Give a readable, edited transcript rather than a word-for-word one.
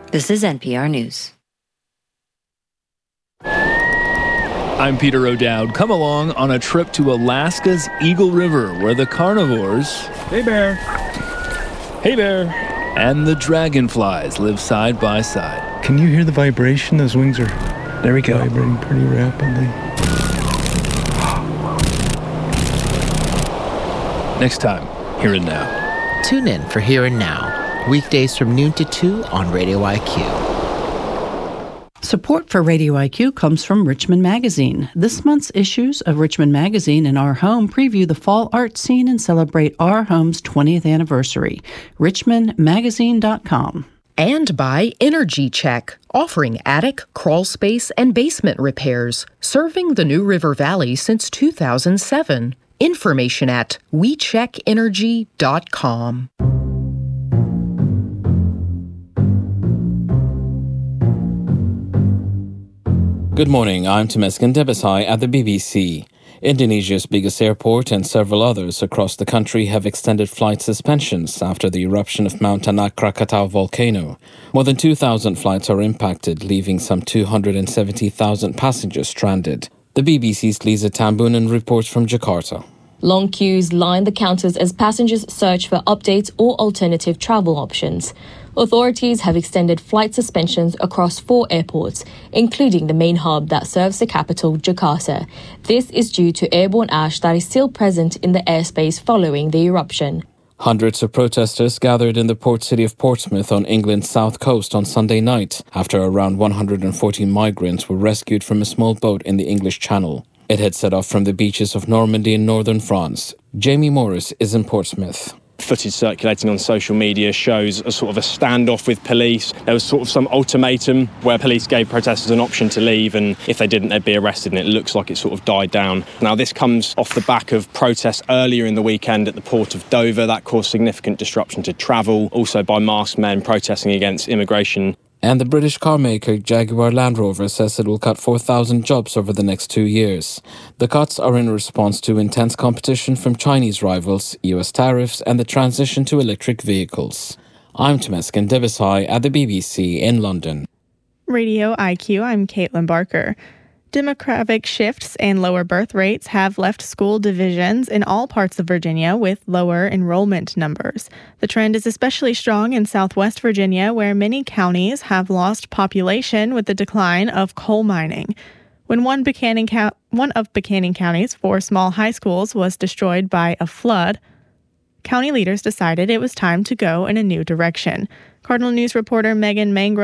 This is NPR News. I'm Peter O'Dowd. Come along on a trip to Alaska's Eagle River, where the carnivores... Hey, bear. Hey, bear. And the dragonflies live side by side. Can you hear the vibration? Those wings are There we go. vibrating pretty rapidly. Next time, Here and Now. Tune in for Here and Now, weekdays from noon to 2 on Radio IQ. Support for Radio IQ comes from Richmond Magazine. This month's issues of Richmond Magazine and Our Home preview the fall art scene and celebrate Our Home's 20th anniversary. richmondmagazine.com. And by Energy Check, offering attic, crawl space, and basement repairs, serving the New River Valley since 2007. Information at wecheckenergy.com. Good morning, I'm Temesgen Debesai at the BBC. Indonesia's biggest airport and several others across the country have extended flight suspensions after the eruption of Mount Anak Krakatau volcano. More than 2,000 flights are impacted, leaving some 270,000 passengers stranded. The BBC's Lisa Tambunan reports from Jakarta. Long queues line the counters as passengers search for updates or alternative travel options. Authorities have extended flight suspensions across 4 airports, including the main hub that serves the capital, Jakarta. This is due to airborne ash that is still present in the airspace following the eruption. Hundreds of protesters gathered in the port city of Portsmouth on England's south coast on Sunday night after around 140 migrants were rescued from a small boat in the English Channel. It had set off from the beaches of Normandy in northern France. Jamie Morris is in Portsmouth. Footage circulating on social media shows a sort of a standoff with police. There was sort of some ultimatum where police gave protesters an option to leave, and if they didn't, they'd be arrested, and it looks like it sort of died down. Now, this comes off the back of protests earlier in the weekend at the port of Dover that caused significant disruption to travel, also by masked men protesting against immigration. And the British car maker Jaguar Land Rover says it will cut 4,000 jobs over the next 2 years. The cuts are in response to intense competition from Chinese rivals, US tariffs, and the transition to electric vehicles. I'm Temesgen Debesai at the BBC in London. Radio IQ, I'm Caitlin Barker. Demographic shifts and lower birth rates have left school divisions in all parts of Virginia with lower enrollment numbers. The trend is especially strong in Southwest Virginia, where many counties have lost population with the decline of coal mining. When one of Buchanan County's 4 small high schools was destroyed by a flood, county leaders decided it was time to go in a new direction. Cardinal News reporter Megan Mangrum